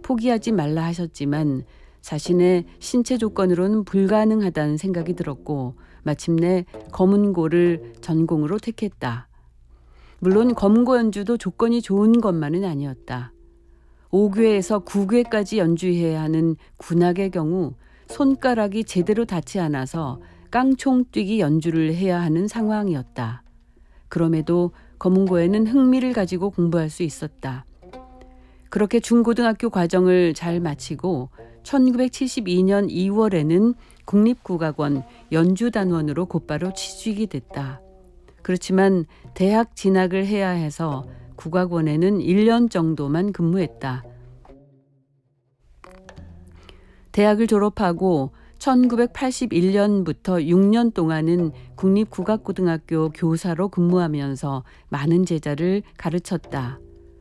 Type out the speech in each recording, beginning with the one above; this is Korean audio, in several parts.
포기하지 말라 하셨지만 자신의 신체 조건으로는 불가능하다는 생각이 들었고 마침내 검은고를 전공으로 택했다. 물론 검은고 연주도 조건이 좋은 것만은 아니었다. 5궤에서 9궤까지 연주해야 하는 군악의 경우 손가락이 제대로 닿지 않아서 깡총뛰기 연주를 해야 하는 상황이었다. 그럼에도 검은고에는 흥미를 가지고 공부할 수 있었다. 그렇게 중고등학교 과정을 잘 마치고 1972년 2월에는 국립국악원 연주단원으로 곧바로 취직이 됐다. 그렇지만 대학 진학을 해야 해서 국악원에는 1년 정도만 근무했다. 대학을 졸업하고 1981년부터 6년 동안은 국립국악고등학교 교사로 근무하면서 많은 제자를 가르쳤다.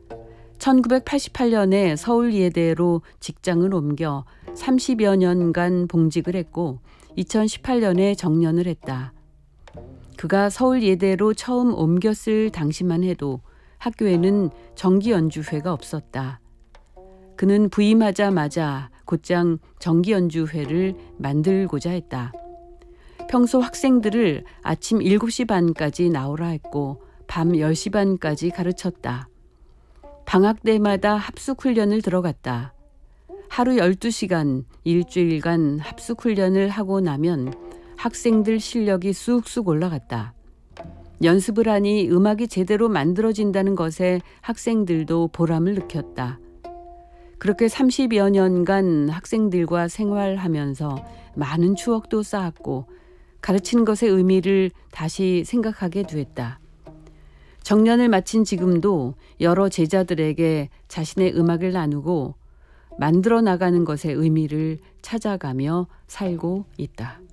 1988년에 서울예대로 직장을 옮겨 30여 년간 봉직을 했고 2018년에 정년을 했다. 그가 서울예대로 처음 옮겼을 당시만 해도 학교에는 정기연주회가 없었다. 그는 부임하자마자 곧장 정기연주회를 만들고자 했다. 평소 학생들을 아침 7시 반까지 나오라 했고 밤 10시 반까지 가르쳤다. 방학 때마다 합숙훈련을 들어갔다. 하루 12시간 일주일간 합숙훈련을 하고 나면 학생들 실력이 쑥쑥 올라갔다. 연습을 하니 음악이 제대로 만들어진다는 것에 학생들도 보람을 느꼈다. 그렇게 30여 년간 학생들과 생활하면서 많은 추억도 쌓았고 가르치는 것의 의미를 다시 생각하게 되었다. 정년을 마친 지금도 여러 제자들에게 자신의 음악을 나누고 만들어 나가는 것의 의미를 찾아가며 살고 있다.